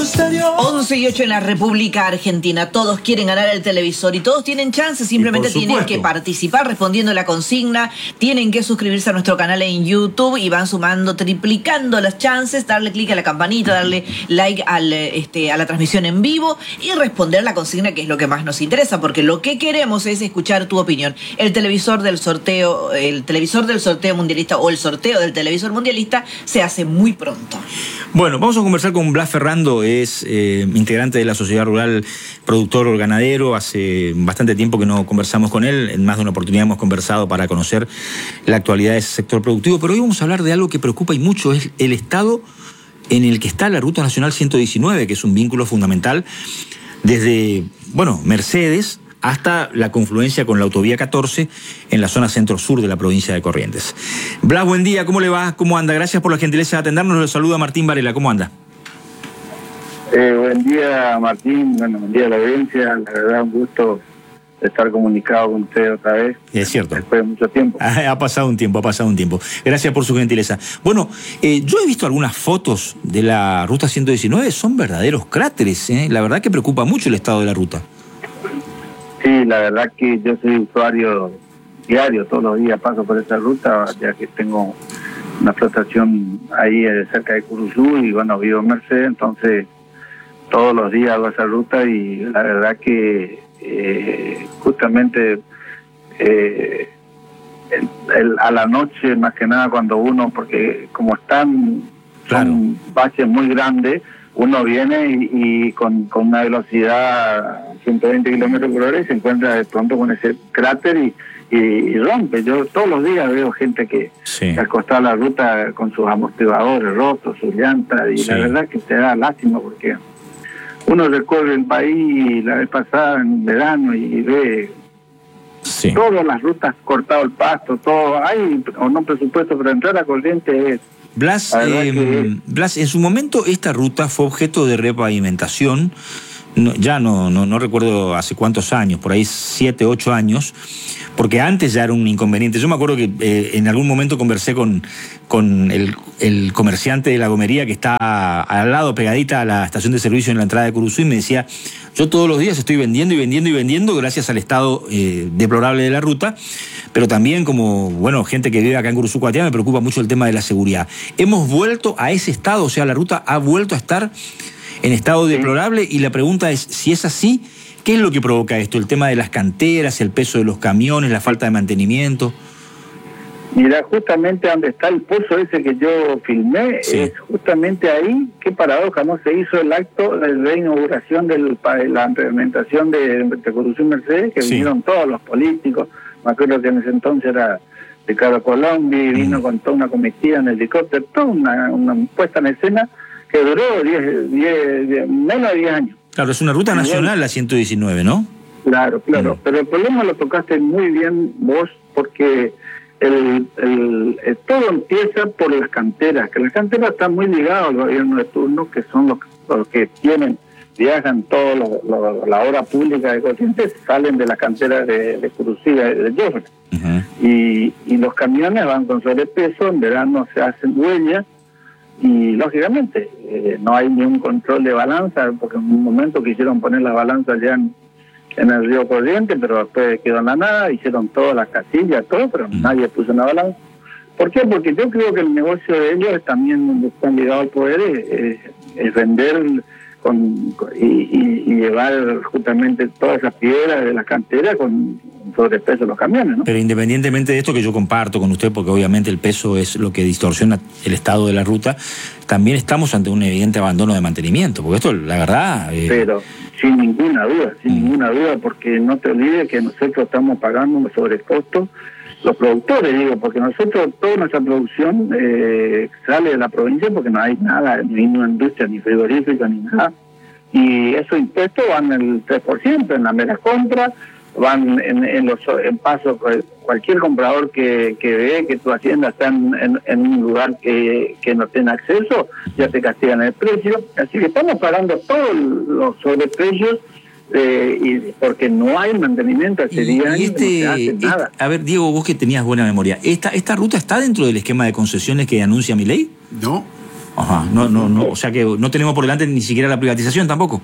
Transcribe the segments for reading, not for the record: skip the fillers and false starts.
11:08 en la República Argentina. Todos quieren ganar el televisor y todos tienen chance, simplemente tienen que participar respondiendo la consigna, tienen que suscribirse a nuestro canal en YouTube y van sumando, triplicando las chances, darle clic a la campanita, darle like a la transmisión en vivo y responder la consigna, que es lo que más nos interesa, porque lo que queremos es escuchar tu opinión. El televisor del sorteo mundialista o el sorteo del televisor mundialista se hace muy pronto. Bueno, vamos a conversar con Blas Ferrando, es integrante de la Sociedad Rural Productor Ganadero. Hace bastante tiempo que no conversamos con él, en más de una oportunidad hemos conversado para conocer la actualidad de ese sector productivo, pero hoy vamos a hablar de algo que preocupa y mucho, es el estado en el que está la Ruta Nacional 119, que es un vínculo fundamental desde, Mercedes hasta la confluencia con la autovía 14 en la zona centro-sur de la provincia de Corrientes. Blas, buen día, ¿cómo le va? ¿Cómo anda? Gracias por la gentileza de atendernos. Le saluda Martín Varela, ¿cómo anda? Buen día, Martín, buen día a la audiencia. La verdad, un gusto estar comunicado con usted otra vez. Es cierto. Después de mucho tiempo. Ha pasado un tiempo. Gracias por su gentileza. Bueno, yo he visto algunas fotos de la Ruta 119, son verdaderos cráteres, ¿eh? La verdad que preocupa mucho el estado de la ruta. Sí, la verdad que yo soy usuario diario, todos los días paso por esa ruta, ya que tengo una explotación ahí cerca de Curuzú y vivo en Mercedes, entonces todos los días hago esa ruta y la verdad que justamente a la noche, más que nada cuando uno, porque como son baches muy grandes, uno viene y con una velocidad 120 kilómetros por hora y se encuentra de pronto con ese cráter y rompe. Yo todos los días veo gente que acostada a la ruta con sus amortiguadores rotos, sus llantas, y la verdad que te da lástima porque uno recorre el país la vez pasada en verano y ve todas las rutas cortado el pasto, todo. Hay o no presupuesto para entrar a Corrientes. Blas, Blas, en su momento esta ruta fue objeto de repavimentación, no recuerdo hace cuántos años, por ahí 7, 8 años, porque antes ya era un inconveniente. Yo me acuerdo que en algún momento conversé con el comerciante de la gomería que está al lado, pegadita a la estación de servicio en la entrada de Curuzú, y me decía, yo todos los días estoy vendiendo gracias al estado deplorable de la ruta, pero también como, gente que vive acá en Curuzú, Cuatiá, me preocupa mucho el tema de la seguridad. ¿Hemos vuelto a ese estado? O sea, la ruta ha vuelto a estar en estado deplorable, y la pregunta es, si es así, ¿qué es lo que provoca esto? ¿El tema de las canteras, el peso de los camiones, la falta de mantenimiento? Mira, justamente donde está el pozo ese que yo filmé, es justamente ahí. Qué paradoja, ¿no? Se hizo el acto de reinauguración de la implementación de Curuzú Mercedes, que vinieron todos los políticos. Me acuerdo que en ese entonces era Ricardo Colombi, vino con toda una comitiva en helicóptero, toda una puesta en escena que duró menos de 10 años. Claro, es una ruta nacional la 119, ¿no? Claro. Pero el problema lo tocaste muy bien vos, porque todo empieza por las canteras, que las canteras están muy ligadas al gobierno de turno, que son los que viajan toda la obra pública de Corrientes, salen de la cantera de Curuzú, de Jofre. Y los camiones van con sobrepeso, en verano se hacen huellas, y lógicamente no hay ni un control de balanza, porque en un momento quisieron poner la balanza allá en el río Corrientes, pero después quedó en la nada, hicieron todas las casillas, todo, pero nadie puso una balanza. ¿Por qué? Porque yo creo que el negocio de ellos también están ligados al poder, es vender y llevar justamente todas esas piedras de la cantera con sobrepeso de los camiones, ¿no? Pero independientemente de esto, que yo comparto con usted, porque obviamente el peso es lo que distorsiona el estado de la ruta, también estamos ante un evidente abandono de mantenimiento, porque esto, la verdad... Pero sin ninguna duda, porque no te olvides que nosotros estamos pagando un sobrecosto, los productores, porque nosotros, toda nuestra producción sale de la provincia porque no hay nada, ni una industria, ni frigorífica, ni nada. Y esos impuestos van el 3% en la mera compra, van en paso. Cualquier comprador que ve que tu hacienda está en un lugar que no tiene acceso, ya te castigan el precio. Así que estamos pagando todos los sobreprecios. Y porque no hay mantenimiento hace 10 años, no se hace nada. A ver, Diego, vos que tenías buena memoria, ¿esta ruta está dentro del esquema de concesiones que anuncia Milei? Ajá, no, o sea que no tenemos por delante ni siquiera la privatización tampoco.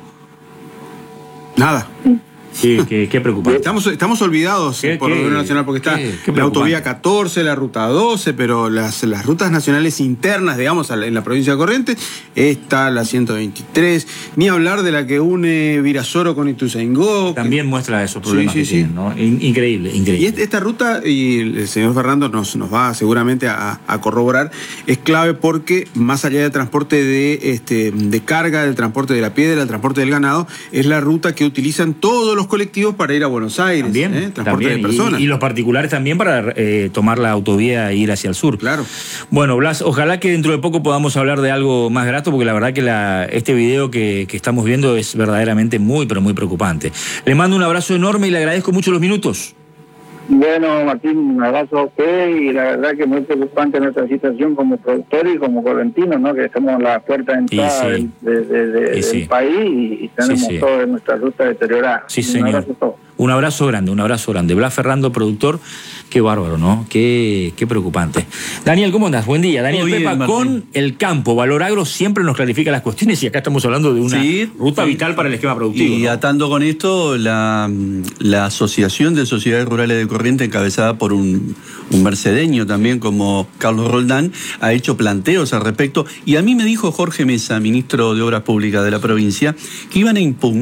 Nada. Qué preocupante. Estamos olvidados por el gobierno nacional, porque está la autovía 14, la ruta 12, pero las rutas nacionales internas, digamos, en la provincia de Corrientes, está la 123, ni hablar de la que une Virasoro con Ituzaingó. También muestra esos problemas que tienen, ¿no? Increíble. Y esta ruta, y el señor Fernando nos va seguramente a corroborar, es clave porque más allá del transporte de carga, del transporte de la piedra, del transporte del ganado, es la ruta que utilizan todos los colectivos para ir a Buenos Aires, transporte de personas. Y los particulares también para tomar la autovía e ir hacia el sur. Claro. Bueno, Blas, ojalá que dentro de poco podamos hablar de algo más grato, porque la verdad que este video que estamos viendo es verdaderamente muy, pero muy preocupante. Le mando un abrazo enorme y le agradezco mucho los minutos. Bueno, Martín, un abrazo a usted, y la verdad que es muy preocupante nuestra situación como productor y como correntinos, ¿no? Que estamos en la puerta de entrada del país y tenemos toda nuestra ruta deteriorada. Sí, señor. Un abrazo a todos. Un abrazo grande. Blas Ferrando, productor, qué bárbaro, ¿no? Qué preocupante. Daniel, ¿cómo andás? Buen día. Daniel Pepa, Martín. Con el campo, Valor Agro siempre nos clarifica las cuestiones, y acá estamos hablando de una ruta vital para el esquema productivo. Y atando con esto, la Asociación de Sociedades Rurales de Corrientes, encabezada por un mercedeño también como Carlos Roldán, ha hecho planteos al respecto, y a mí me dijo Jorge Mesa, ministro de Obras Públicas de la provincia, que iban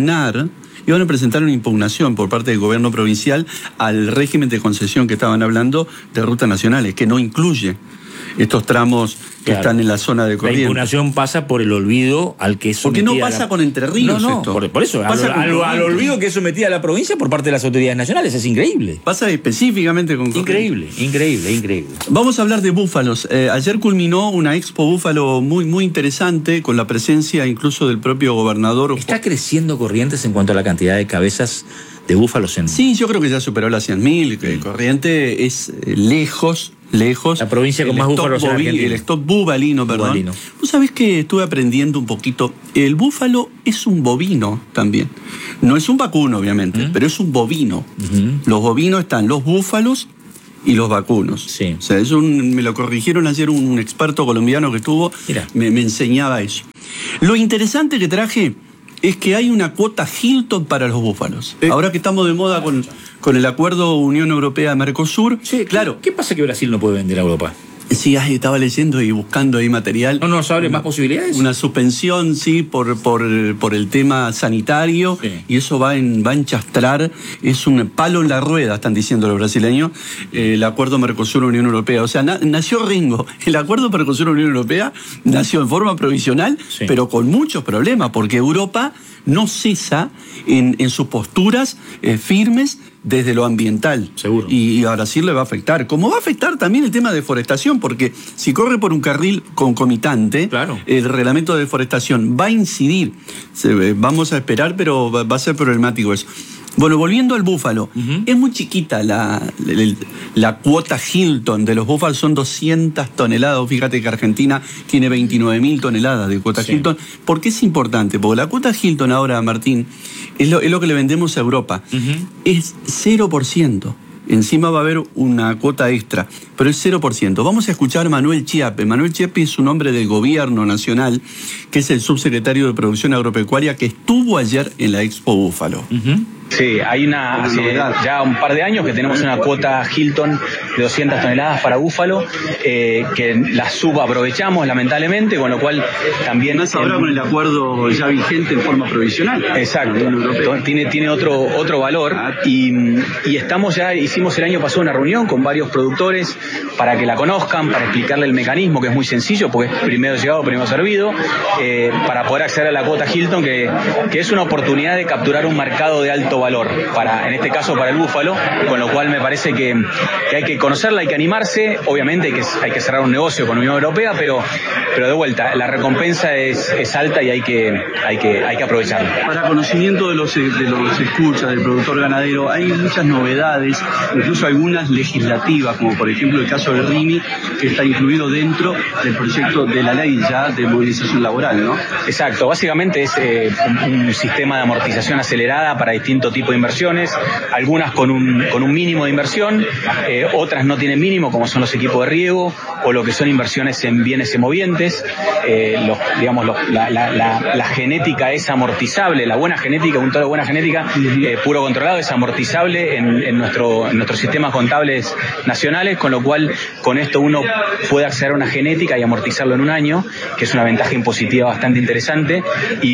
a presentar una impugnación por parte del gobierno provincial al régimen de concesión que estaban hablando de rutas nacionales, que no incluye estos tramos que están en la zona de Corrientes. La impugnación pasa por el olvido al que es sometida. Porque no pasa con Entre Ríos esto. Por eso, al olvido que es sometida la provincia por parte de las autoridades nacionales. Es increíble. Pasa específicamente con Corrientes. Increíble. Vamos a hablar de búfalos. Ayer culminó una expo búfalo muy, muy interesante, con la presencia incluso del propio gobernador. ¿Está creciendo Corrientes en cuanto a la cantidad de cabezas de búfalos en...? Sí, yo creo que ya superó las 100.000. Corrientes es lejos. La provincia con más búfalos en Argentina. El stock bubalino, perdón. Vos sabés que estuve aprendiendo un poquito. El búfalo es un bovino también. No es un vacuno, obviamente, pero es un bovino. Los bovinos están los búfalos y los vacunos. Sí. O sea, me lo corrigieron ayer un experto colombiano que estuvo, me enseñaba eso. Lo interesante que traje es que hay una cuota Hilton para los búfalos. Ahora que estamos de moda con el acuerdo Unión Europea-Mercosur. Sí, claro. ¿Qué pasa que Brasil no puede vender a Europa? Sí, estaba leyendo y buscando ahí material. ¿No nos abre más posibilidades? Una suspensión, sí, por el tema sanitario, y eso va a enchastrar, es un palo en la rueda, están diciendo los brasileños, el acuerdo Mercosur-Unión Europea. O sea, nació Ringo. El acuerdo Mercosur-Unión Europea nació en forma provisional, pero con muchos problemas, porque Europa no cesa en sus posturas firmes desde lo ambiental. Seguro. Y a Brasil le va a afectar. Como va a afectar también el tema de deforestación, porque si corre por un carril concomitante, el reglamento de deforestación va a incidir. Vamos a esperar, pero va a ser problemático eso. Bueno, volviendo al búfalo, es muy chiquita la cuota Hilton de los búfalos, son 200 toneladas. Fíjate que Argentina tiene 29.000 toneladas de cuota Hilton. ¿Por qué es importante? Porque la cuota Hilton ahora, Martín, es lo que le vendemos a Europa. Es 0%. Encima va a haber una cuota extra, pero es 0%. Vamos a escuchar a Manuel Chiappe. Manuel Chiappe es un hombre del gobierno nacional, que es el subsecretario de Producción Agropecuaria, que estuvo ayer en la Expo Búfalo. Sí, hace ya un par de años que tenemos una cuota Hilton de 200 toneladas para búfalo, que la subaprovechamos lamentablemente, con lo cual también... Más ahora con el acuerdo ya vigente en forma provisional. Exacto, tiene otro valor, y hicimos el año pasado una reunión con varios productores para que la conozcan, para explicarle el mecanismo, que es muy sencillo, porque es primero llegado, primero servido, para poder acceder a la cuota Hilton, que es una oportunidad de capturar un mercado de alto valor, en este caso para el búfalo, con lo cual me parece que hay que conocerla, hay que animarse. Obviamente hay que cerrar un negocio con la Unión Europea, pero de vuelta, la recompensa es alta y hay que aprovecharla. Para conocimiento de los escuchas del productor ganadero, hay muchas novedades, incluso algunas legislativas, como por ejemplo el caso del RIMI, que está incluido dentro del proyecto de la ley ya de movilización laboral, ¿no? Exacto, básicamente es un sistema de amortización acelerada para distintos distinto tipo de inversiones, algunas con un mínimo de inversión, otras no tienen mínimo, como son los equipos de riego o lo que son inversiones en bienes semovientes. La genética es amortizable, la buena genética, un toro de buena genética, puro controlado, es amortizable en nuestros sistemas contables nacionales, con lo cual con esto uno puede acceder a una genética y amortizarlo en un año, que es una ventaja impositiva bastante interesante,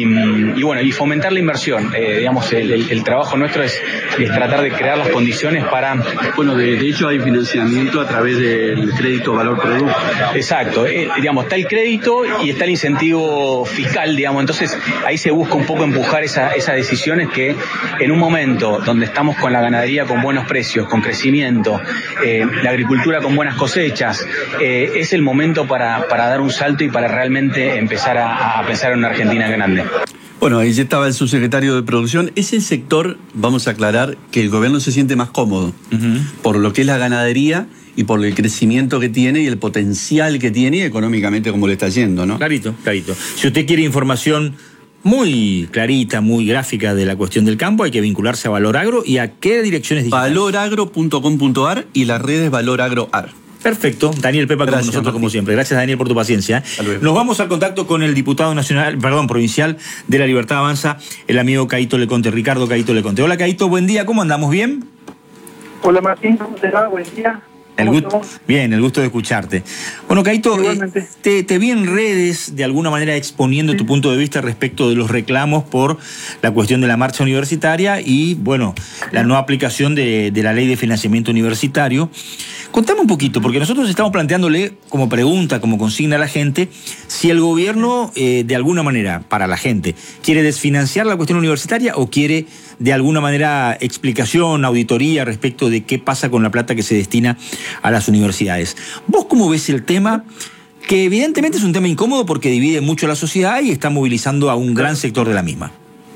y fomentar la inversión. El trabajo nuestro es tratar de crear las condiciones para... Bueno, de hecho hay financiamiento a través del crédito valor producto. Exacto, está el crédito y está el incentivo fiscal, entonces ahí se busca un poco empujar esas decisiones que en un momento donde estamos con la ganadería con buenos precios, con crecimiento, la agricultura con buenas cosechas, es el momento para dar un salto y para realmente empezar a pensar en una Argentina grande. Bueno, ahí ya estaba el subsecretario de Producción. Es el sector, vamos a aclarar, que el gobierno se siente más cómodo por lo que es la ganadería y por el crecimiento que tiene y el potencial que tiene y económicamente cómo le está yendo, ¿no? Clarito. Si usted quiere información muy clarita, muy gráfica de la cuestión del campo, hay que vincularse a Valor Agro. ¿Y a qué direcciones digitales? valoragro.com.ar y las redes Valor Agro Ar. Perfecto. Daniel Pepa con nosotros, Martín, como siempre. Gracias, Daniel, por tu paciencia. Nos vamos al contacto con el diputado provincial de La Libertad Avanza, el amigo Caíto Leconte, Ricardo Caíto Leconte. Hola, Caíto, buen día. ¿Cómo andamos? ¿Bien? Hola, Martín. ¿Cómo te va? Buen día. Bien, el gusto de escucharte. Bueno, Caíto, te vi en redes de alguna manera exponiendo tu punto de vista respecto de los reclamos por la cuestión de la marcha universitaria y, bueno, la no aplicación de la ley de financiamiento universitario. Contame un poquito, porque nosotros estamos planteándole como pregunta, como consigna a la gente, si el gobierno, de alguna manera, para la gente, quiere desfinanciar la cuestión universitaria o quiere, de alguna manera, explicación, auditoría respecto de qué pasa con la plata que se destina a las universidades. ¿Vos cómo ves el tema? Que evidentemente es un tema incómodo porque divide mucho a la sociedad y está movilizando a un gran sector de la misma.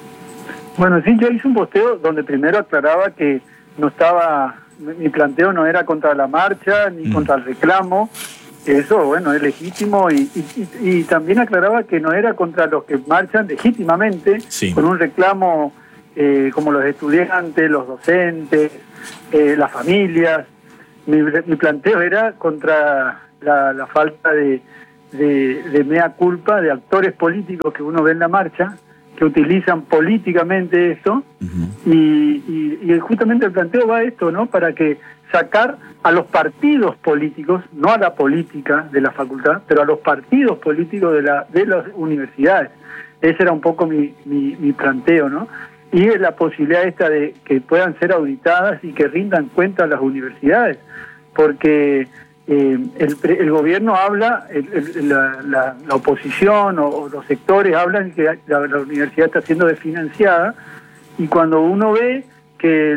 Bueno, sí, yo hice un posteo donde primero aclaraba que no estaba, mi planteo no era contra la marcha ni contra el reclamo, eso, bueno, es legítimo, y también aclaraba que no era contra los que marchan legítimamente, con un reclamo como los estudiantes, los docentes, las familias. Mi planteo era contra la falta de mea culpa de actores políticos que uno ve en la marcha, que utilizan políticamente esto, y justamente el planteo va a esto, ¿no? Para que sacar a los partidos políticos, no a la política de la facultad, pero a los partidos políticos de las universidades. Ese era un poco mi planteo, ¿no? Y la posibilidad esta de que puedan ser auditadas y que rindan cuenta a las universidades, porque el gobierno habla, la oposición o los sectores hablan que la universidad está siendo desfinanciada, y cuando uno ve que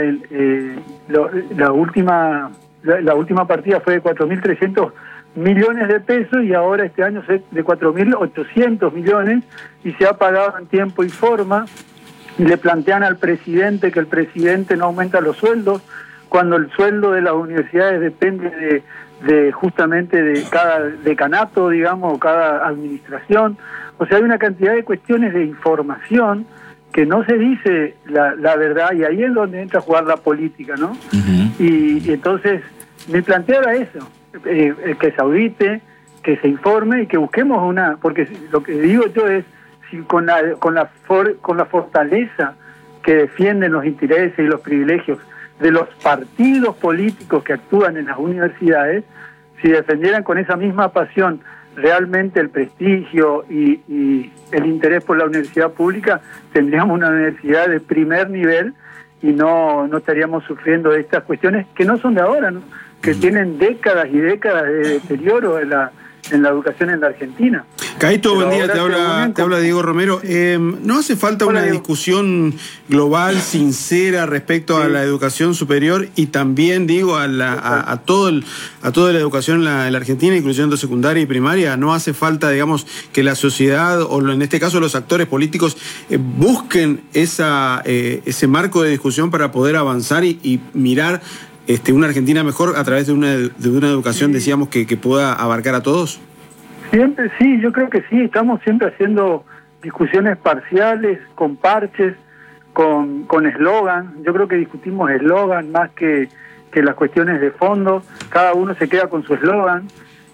la última partida fue de 4.300 millones de pesos y ahora este año es de 4.800 millones y se ha pagado en tiempo y forma, y le plantean al presidente que el presidente no aumenta los sueldos, cuando el sueldo de las universidades depende de justamente de cada decanato, digamos, o cada administración. O sea, hay una cantidad de cuestiones de información que no se dice la verdad, y ahí es donde entra a jugar la política, ¿no? Y entonces mi planteo era eso, que se audite, que se informe y que busquemos porque lo que digo yo es, si con la fortaleza que defienden los intereses y los privilegios de los partidos políticos que actúan en las universidades, si defendieran con esa misma pasión realmente el prestigio y el interés por la universidad pública, tendríamos una universidad de primer nivel y no estaríamos sufriendo de estas cuestiones que no son de ahora, ¿no? Que tienen décadas y décadas de deterioro en la educación en la Argentina. Caíto, buen día, te habla Diego Romero. ¿No hace falta una discusión global, sincera, respecto a la educación superior y también, digo, a toda la educación en la Argentina, incluyendo secundaria y primaria? ¿No hace falta, digamos, que la sociedad, o en este caso los actores políticos, busquen ese marco de discusión para poder avanzar y mirar una Argentina mejor a través de una educación, decíamos, que pueda abarcar a todos? Siempre, sí, yo creo que sí, estamos siempre haciendo discusiones parciales, con parches, con eslogan. Yo creo que discutimos eslogan más que las cuestiones de fondo. Cada uno se queda con su eslogan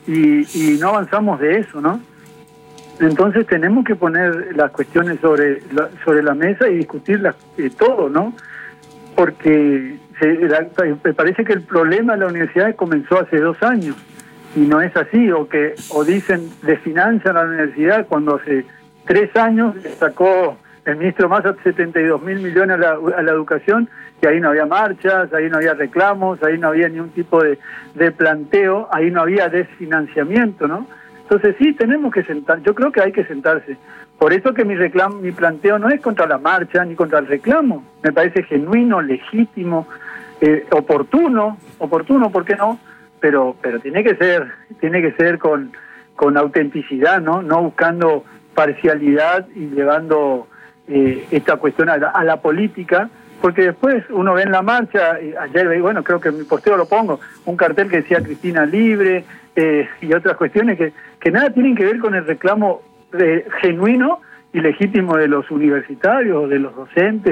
y no avanzamos de eso, ¿no? Entonces tenemos que poner las cuestiones sobre la mesa y discutirlas todo, ¿no? Porque me parece que el problema de la universidad comenzó hace 2 años y no es así, o dicen desfinancian a la universidad cuando hace 3 años sacó el ministro Massa 72.000 millones a la educación, y ahí no había marchas, ahí no había reclamos, ahí no había ningún tipo de planteo, ahí no había desfinanciamiento, ¿no? Entonces sí, tenemos que sentar, yo creo que hay que sentarse. Por eso que mi planteo no es contra la marcha ni contra el reclamo, me parece genuino, legítimo, oportuno, ¿por qué no? Pero tiene que ser con autenticidad, ¿no? No buscando parcialidad y llevando esta cuestión a la política, porque después uno ve en la marcha, ayer, bueno, creo que en mi posteo lo pongo, un cartel que decía Cristina libre, y otras cuestiones que nada tienen que ver con el reclamo genuino y legítimo de los universitarios, o de los docentes,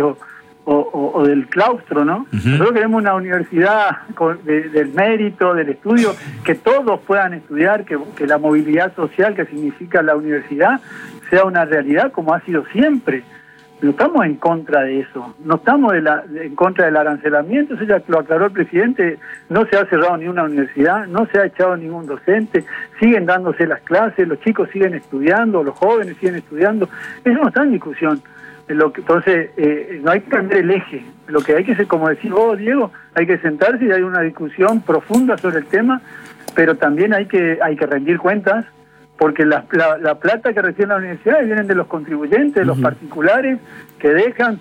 o del claustro, ¿no? Nosotros queremos una universidad del mérito, del estudio, que todos puedan estudiar, que la movilidad social que significa la universidad sea una realidad como ha sido siempre. No estamos en contra de eso, no estamos en contra del arancelamiento, eso ya lo aclaró el presidente, no se ha cerrado ni una universidad, no se ha echado ningún docente, siguen dándose las clases, los chicos siguen estudiando, los jóvenes siguen estudiando, eso no está en discusión. Entonces, no hay que cambiar el eje, lo que hay que hacer, como decís vos, Diego, hay que sentarse y hay una discusión profunda sobre el tema, pero también hay que rendir cuentas, porque la plata que reciben las universidades vienen de los contribuyentes, de los particulares, que dejan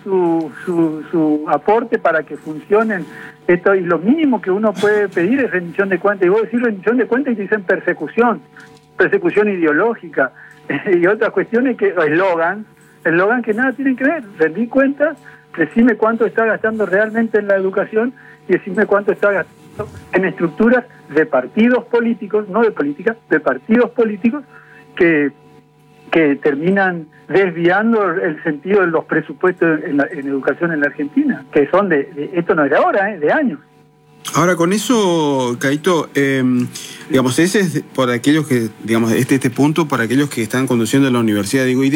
su aporte para que funcionen esto, y lo mínimo que uno puede pedir es rendición de cuentas. Y vos decís rendición de cuentas y te dicen persecución ideológica, y otras cuestiones que eslogan que nada tienen que ver. Rendí cuentas, decime cuánto está gastando realmente en la educación y decime cuánto está gastando en estructuras de partidos políticos, no de política, de partidos políticos que terminan desviando el sentido de los presupuestos en educación en la Argentina, que son esto no es de ahora, de años. Ahora, con eso, Caito, digamos, ese es por aquellos que, digamos, este punto para aquellos que están conduciendo la universidad, digo,